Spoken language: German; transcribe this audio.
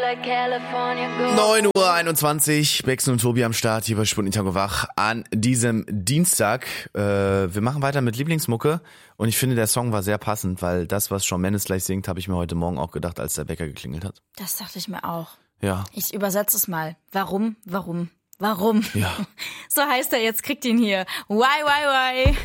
9:21 Uhr, Bex und Tobi am Start hier bei Sputnik Tango Wach an diesem Dienstag. Wir machen weiter mit Lieblingsmucke und ich finde, der Song war sehr passend, weil das, was Shawn Mendes gleich singt, habe ich mir heute Morgen auch gedacht, als der Wecker geklingelt hat. Das dachte ich mir auch. Ja. Ich übersetze es mal. Warum? Ja. So heißt er jetzt, kriegt ihn hier. Why?